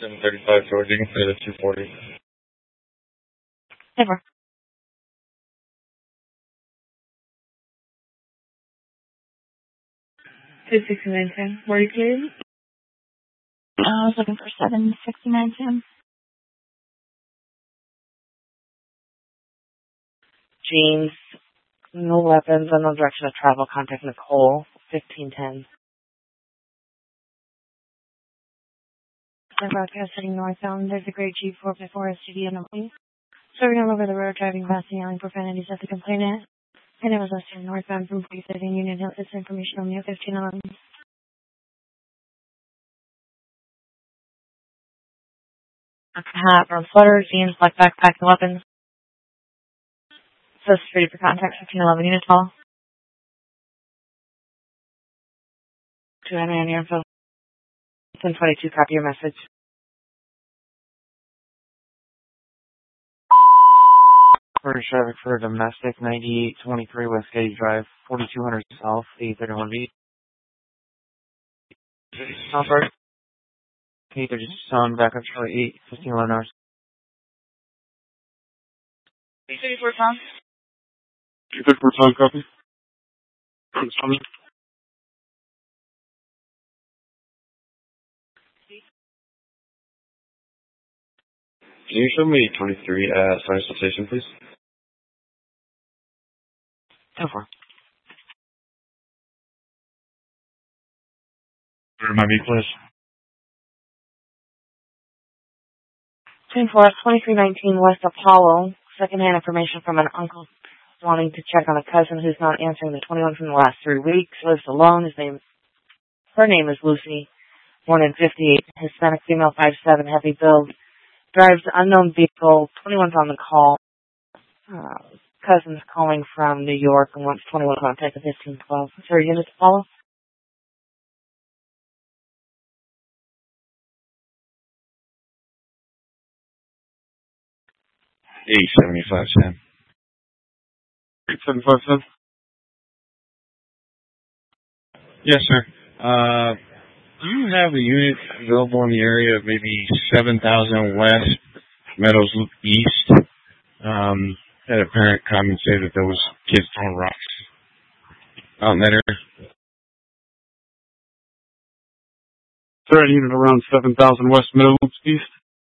735 George, you can clear the 240. Never. 26910. Where are you cleared? I was looking for 76910. Jeans. No weapons, unknown direction of travel. Contact Nicole. 1510. Broadcast heading northbound. There's a grade G4 before STD on the way. Serving all over the road, driving fast and yelling profanities at the complainant. And it was listed northbound from 47 Union Hill. This information on the 1511. Hat, brown sweater, jeans, black backpack, and weapons. So security for contact 1511 unit tall. 2 on your info. 1022, copy your message. British traffic for domestic 9823 West Gage Drive, 4200 South, 831B. Southward. 830 Sound, backup Charlie 8, 1511 hours. 834 Sound. 834 Sound, copy. Can you show me 23 at Science Station, please? 10-4. Remind me, please. 10-4, 2319 West Apollo. Secondhand information from an uncle wanting to check on a cousin who's not answering the 21 from the last 3 weeks. Lives alone. Her name is Lucy. Born in 58. Hispanic female, 5'7", heavy build. Drives unknown vehicle. 21's on the call. Cousin's calling from New York and wants 21 contact at 1512. Is there a unit to follow? 875, Sam. 875, Sam? Yes, sir. Do you have a unit available in the area of maybe 7000 West, Meadows Loop East? Had a parent come and say that there was kids throwing rocks out in that area. Is there a unit around 7000 West, Meadows Loop East?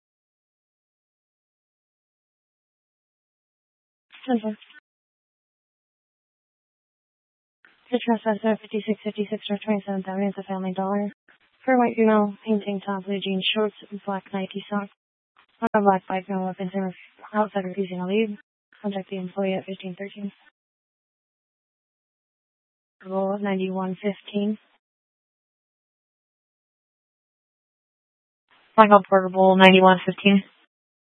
10-4. Address is 5656 or 27th Avenue. It's a Family Dollar. For white female, painting top, blue jeans, shorts, and black Nike socks. On a black bike, no weapons, and outside refusing to leave. Contact the employee at 1513. Roll 9115. Blackout portable 9115.